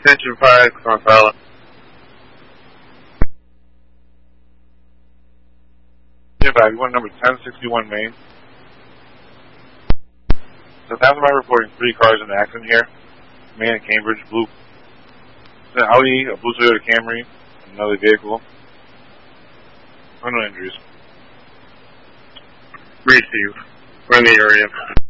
Attention 5, come on, pilot. Yeah, 5, you want number 1061 Main. So Passerby reporting 3 cars in an accident here. Main and Cambridge, blue. It's an Audi, a blue Toyota Camry, another vehicle. No injuries. Receive. We're in the area.